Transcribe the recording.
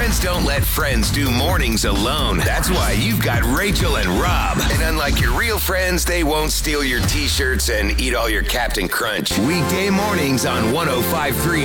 Friends don't let friends do mornings alone. That's why you've got Rachel and Rob. And unlike your real friends, they won't steal your t-shirts and eat all your Captain Crunch. Weekday mornings on 105.3